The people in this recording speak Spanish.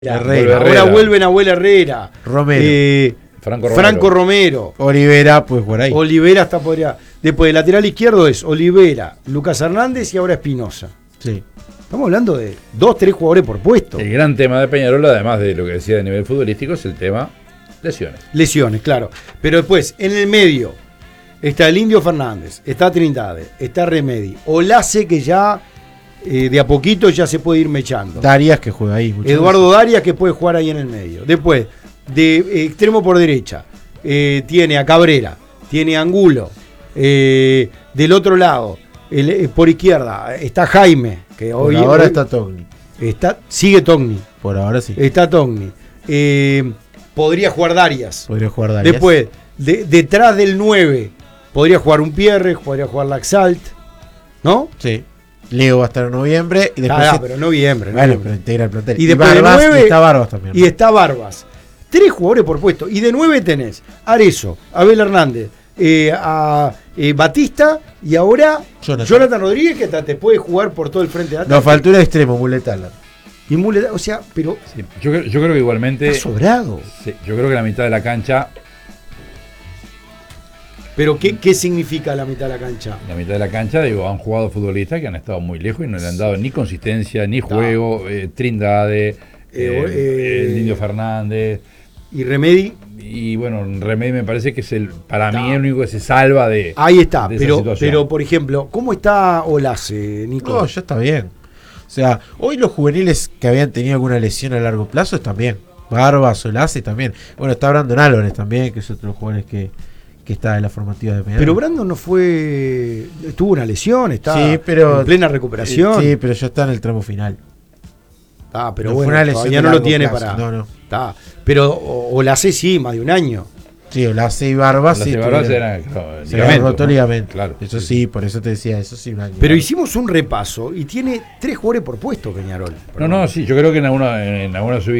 Herrera. Ahora vuelve Nahuel Herrera. Romero. Franco Romero. Olivera, pues por ahí. Olivera está por allá. Después del lateral izquierdo es Olivera, Lucas Hernández y ahora Espinosa. Sí. Estamos hablando de 2-3 jugadores por puesto. El gran tema de Peñarol, además de lo que decía de nivel futbolístico, es el tema lesiones. Lesiones, claro. Pero después, en el medio, está el Indio Fernández, está Trindade, está Remedi, Olace, que ya de a poquito ya se puede ir mechando. Darias, que juega ahí. Eduardo Darias, que puede jugar ahí en el medio. Después, de extremo por derecha, tiene a Cabrera, tiene a Angulo. Del otro lado, por izquierda, está Jaime, que Por ahora está Togni. Sigue Togni. Por ahora sí. Está Togni. Podría jugar Darias. Podría jugar Darias. Después, detrás del 9, podría jugar un Pierre, podría jugar Laxalt, ¿no? Sí. Leo va a estar en noviembre. Y después pero noviembre. Bueno, pero integra el plantel. Y después Barbas, de 9, y está Barbas también. Y está Barbas. 3 jugadores por puesto. Y de 9 tenés Arezzo, Abel Hernández, a Batista y ahora Jonathan Rodríguez, que te puede jugar por todo el frente de ataque. Nos faltó un extremo, Muletala. Y Muletala, o sea, pero. Sí, yo creo que igualmente. Está sobrado. Sí, yo creo que la mitad de la cancha. Pero ¿qué significa la mitad de la cancha? La mitad de la cancha, digo, han jugado futbolistas que han estado muy lejos y no le han dado ni consistencia, ni juego. Trindade, el Indio Fernández. ¿Y Remedi? Y bueno, Remedi me parece que es para mí el único que se salva de. Ahí está, de esa situación. pero por ejemplo, ¿cómo está Olace, Nico? No, ya está bien. O sea, hoy los juveniles que habían tenido alguna lesión a largo plazo están bien. Barbas, Olace también. Bueno, está Brandon Álvarez también, que es otro de los jóvenes que está en la formativa de Peñarol. Pero Brandon no fue. Tuvo una lesión, está en plena recuperación. Sí, pero ya está en el tramo final. Pero no bueno, fue una lesión todavía no lo tiene plazo. para. No. Pero Olace sí, más de un año. Sí, Olace y Barbas sí. Barbas se habían roto ligamento. Claro. Eso sí, por eso te decía, eso sí, un año. Pero hicimos un repaso y tiene 3 jugadores por puesto, Peñarol. No, sí, yo creo que en alguna